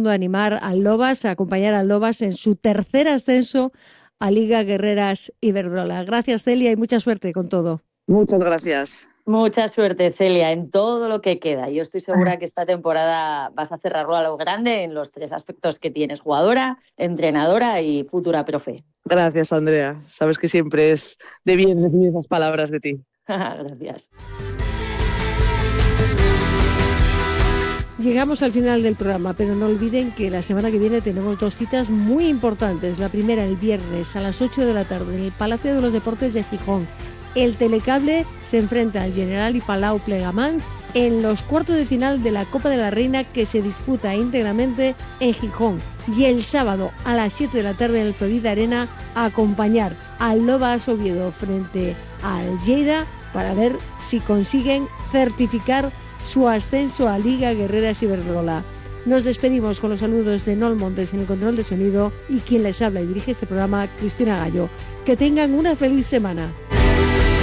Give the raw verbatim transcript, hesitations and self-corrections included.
fondo a animar al Lobas, a acompañar al Lobas en su tercer ascenso a Liga Guerreras Iberdrola. Gracias, Celia, y mucha suerte con todo. Muchas gracias. Mucha suerte, Celia, en todo lo que queda. Yo estoy segura que esta temporada vas a cerrarlo a lo grande en los tres aspectos que tienes: jugadora, entrenadora y futura profe. Gracias, Andrea. Sabes que siempre es de bien recibir esas palabras de ti. Gracias. Llegamos al final del programa, pero no olviden que la semana que viene tenemos dos citas muy importantes. La primera el viernes a las ocho de la tarde en el Palacio de los Deportes de Gijón. El Telecable se enfrenta al General y Palau Plegamans en los cuartos de final de la Copa de la Reina, que se disputa íntegramente en Gijón. Y el sábado a las siete de la tarde en el Florida Arena a acompañar al Lobas Oviedo frente al Lleida para ver si consiguen certificar su ascenso a Liga Guerreras Iberdrola. Nos despedimos con los saludos de Nol Montes en el control de sonido y quien les habla y dirige este programa, Cristina Gallo. Que tengan una feliz semana.